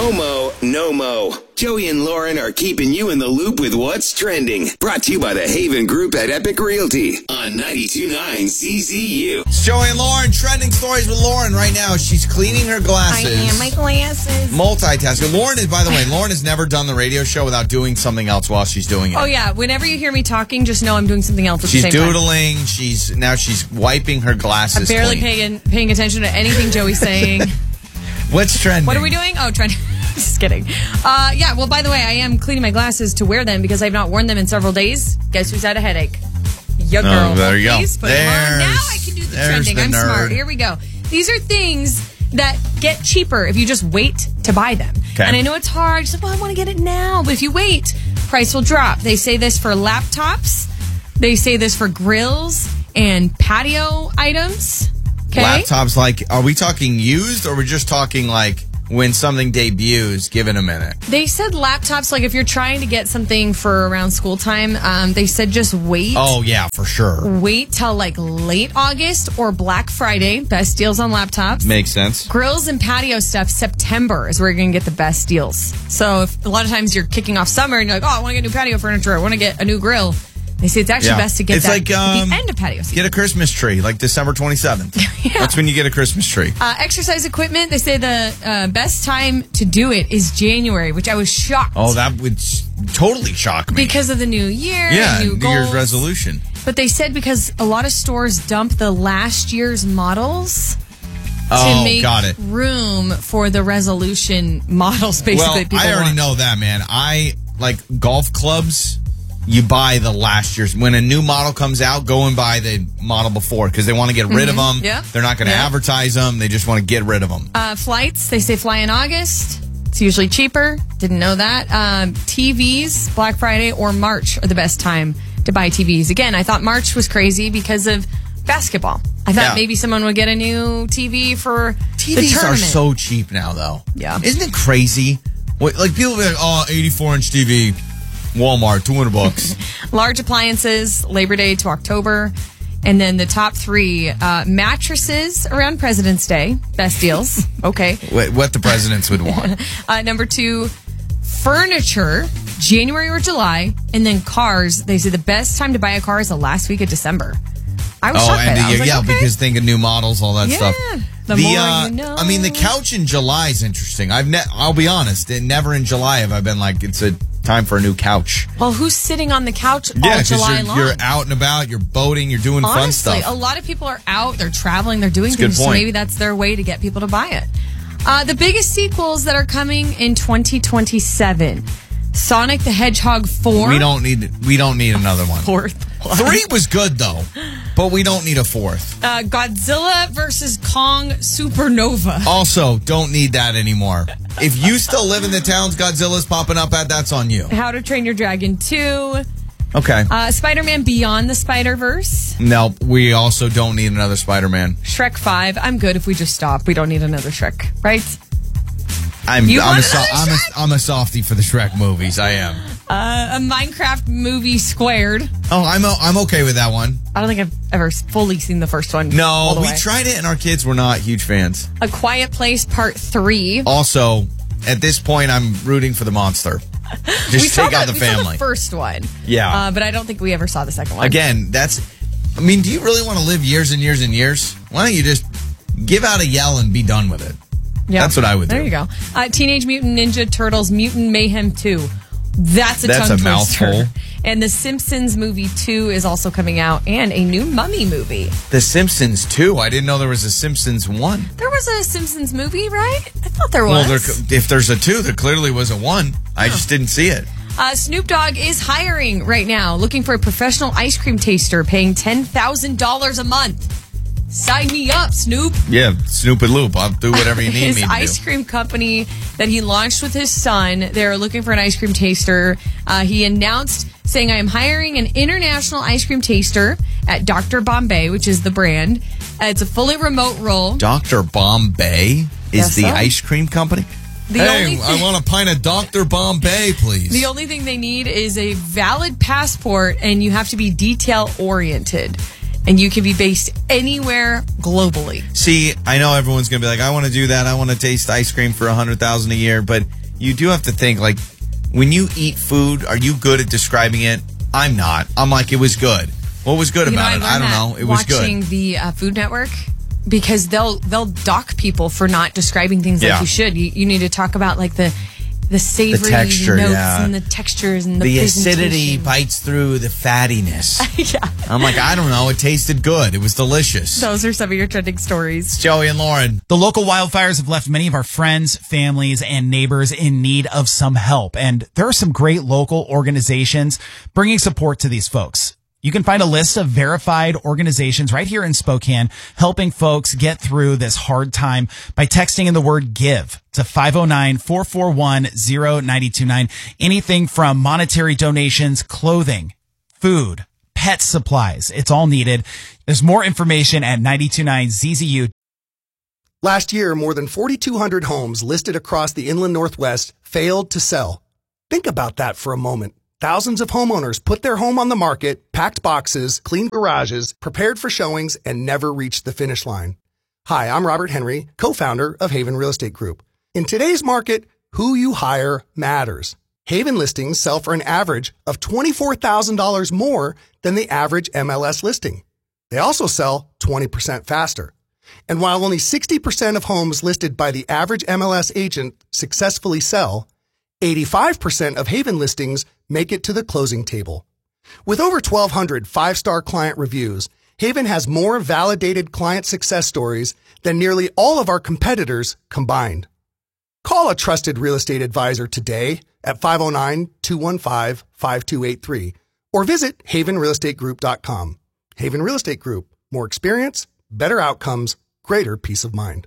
FOMO, no mo. Joey and Lauren are keeping you in the loop with what's trending. Brought to you by the Haven Group at Epic Realty on 92.9 CZU. It's Joey and Lauren, trending stories with Lauren right now. She's cleaning her glasses. I am my glasses. Multitasking. Lauren is, by the way, Lauren has never done the radio show without doing something else while she's doing it. Oh, yeah. Whenever you hear me talking, just know I'm doing something else at She's the same time. doodling. She's wiping her glasses I'm barely clean. paying attention to anything Joey's saying. What's trending? What are we doing? Oh, trending. Just kidding. Yeah, well, by the way, I am cleaning my glasses to wear them because I've not worn them in several days. Guess who's had a headache? Your girl. Oh, there you go. Please put them on. Now I can do the trending. I'm smart. Here we go. These are things that get cheaper if you just wait to buy them. Okay. And I know it's hard. Just like, well, I want to get it now. But if you wait, price will drop. They say this for laptops. They say this for grills and patio items. Okay. Laptops, like, are we talking used or we're just talking like when something debuts, give it a minute? They said laptops, like if you're trying to get something for around school time, they said just wait. Oh, yeah, for sure. Wait till like late August or Black Friday. Best deals on laptops. Makes sense. Grills and patio stuff, September is where you're going to get the best deals. So if a lot of times you're kicking off summer and you're like, oh, I want to get new patio furniture. I want to get a new grill. They say it's actually best to get that at the end of patio season. Get a Christmas tree, like December 27th. Yeah. That's when you get a Christmas tree. Exercise equipment, they say the best time to do it is January, which I was shocked. Oh, that would totally shock me. Because of the new year, yeah, new New goals. Year's resolution. But they said because a lot of stores dump the last year's models to make got it. room for the resolution models, basically. Well, I already know that, man. I like golf clubs. You buy the last year's. When a new model comes out, go and buy the model before because they want to get rid of them. Yeah. They're not going to advertise them. They just want to get rid of them. Flights, they say fly in August. It's usually cheaper. Didn't know that. TVs, Black Friday or March are the best time to buy TVs. Again, I thought March was crazy because of basketball. I thought maybe someone would get a new TV for the TVs are tournament. so cheap now, though. Yeah. Isn't it crazy? Like people be like, 84-inch TV. Walmart, $200. Large appliances, Labor Day to October. And then the top three, mattresses around President's Day. Best deals. Okay. What the presidents would want. Number two, furniture, January or July. And then cars. They say the best time to buy a car is the last week of December. I was shocked by that. I was like, okay. Because think of new models, all that stuff. The more you know. I mean, the couch in July is interesting. I'll be honest, never in July have I been like, it's a time for a new couch. Well, who's sitting on the couch all July long? You're out and about, you're boating, you're doing fun stuff. Honestly, a lot of people are out, they're traveling, they're doing things, so maybe that's their way to get people to buy it. The biggest sequels that are coming in 2027. Sonic the Hedgehog 4. We don't need another one. Fourth one. 3 was good though, but we don't need a 4th. Godzilla versus Kong Supernova. Also, don't need that anymore. If you still live in the towns Godzilla's popping up at, that's on you. How to Train Your Dragon 2. Okay. Spider-Man Beyond the Spider-Verse. No, we also don't need another Spider-Man. Shrek 5. I'm good if we just stop. We don't need another Shrek, right? I'm a softie for the Shrek movies. I am. A Minecraft movie Squared. Oh, I'm okay with that one. I don't think I've ever fully seen the first one. No, we tried it and our kids were not huge fans. A Quiet Place Part 3. Also, at this point, I'm rooting for the monster. Just take out the family. We saw the first one. Yeah. But I don't think we ever saw the second one. Again, do you really want to live years and years and years? Why don't you just give out a yell and be done with it? Yeah. That's what I would do. There you go. Teenage Mutant Ninja Turtles Mutant Mayhem 2. That's a tongue mouthful. And the Simpsons movie 2 is also coming out, and a new Mummy movie. The Simpsons 2? I didn't know there was a Simpsons 1. There was a Simpsons movie, right? I thought there was. Well, if there's a 2, there clearly was a 1. I just didn't see it. Snoop Dogg is hiring right now, looking for a professional ice cream taster, paying $10,000 a month. Sign me up, Snoop. Yeah, Snoop and Loop. I'll do whatever you need me to do. His ice cream company that he launched with his son, they're looking for an ice cream taster. He announced saying, I am hiring an international ice cream taster at Dr. Bombay, which is the brand. It's a fully remote role. Dr. Bombay is the ice cream company? I want a pint of Dr. Bombay, please. The only thing they need is a valid passport, and you have to be detail-oriented. and you can be based anywhere globally. See, I know everyone's going to be like, I want to do that. I want to taste ice cream for $100,000 a year. But you do have to think, like, when you eat food, are you good at describing it? I'm not. I'm like, it was good. What was good about it? I don't know. It was good. Watching the Food Network, because they'll dock people for not describing things like you should. You need to talk about like the savory texture, notes and the textures and the acidity bites through the fattiness. Yeah. I'm like, I don't know. It tasted good. It was delicious. Those are some of your trending stories. It's Joey and Lauren. The local wildfires have left many of our friends, families, and neighbors in need of some help. And there are some great local organizations bringing support to these folks. You can find a list of verified organizations right here in Spokane helping folks get through this hard time by texting in the word GIVE to 509-441-0929. Anything from monetary donations, clothing, food, pet supplies. It's all needed. There's more information at 929ZZU. Last year, more than 4,200 homes listed across the inland Northwest failed to sell. Think about that for a moment. Thousands of homeowners put their home on the market, packed boxes, cleaned garages, prepared for showings, and never reached the finish line. Hi, I'm Robert Henry, co-founder of Haven Real Estate Group. In today's market, who you hire matters. Haven listings sell for an average of $24,000 more than the average MLS listing. They also sell 20% faster. And while only 60% of homes listed by the average MLS agent successfully sell, 85% of Haven listings make it to the closing table. With over 1,200 five-star client reviews, Haven has more validated client success stories than nearly all of our competitors combined. Call a trusted real estate advisor today at 509-215-5283 or visit havenrealestategroup.com. Haven Real Estate Group. More experience, better outcomes, greater peace of mind.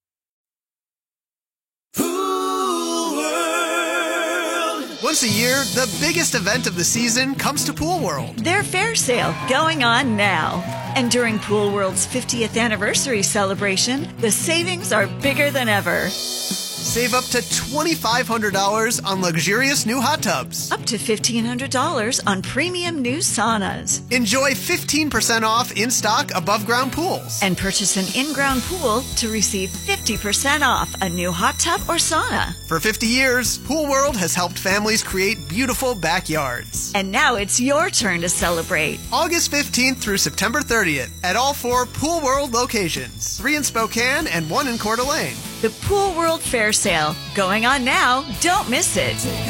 Once a year, the biggest event of the season comes to Pool World. Their fair sale going on now. And during Pool World's 50th anniversary celebration, the savings are bigger than ever. Save up to $2,500 on luxurious new hot tubs. Up to $1,500 on premium new saunas. Enjoy 15% off in-stock above-ground pools. And purchase an in-ground pool to receive 50% off a new hot tub or sauna. For 50 years, Pool World has helped families create beautiful backyards. And now it's your turn to celebrate. August 15th through September 30th at all 4 Pool World locations. 3 in Spokane and 1 in Coeur d'Alene. The Pool World Fair Sale going on now. Don't miss it.